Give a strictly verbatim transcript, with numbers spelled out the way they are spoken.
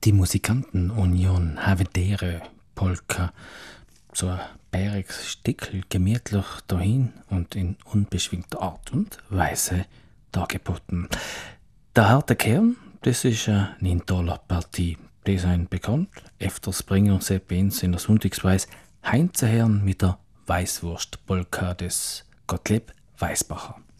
Die Musikantenunion Havedere Polka, so ein bäriges Stickel, gemütlich dahin und in unbeschwingter Art und Weise dargeboten. Der harte Kern, das ist eine Nintaler Partie. Die sind bekannt, öfters bringen sie bei uns in der Sonntagsweise Heinzeherren mit der Weißwurst Polka des Gottlieb Weisbacher.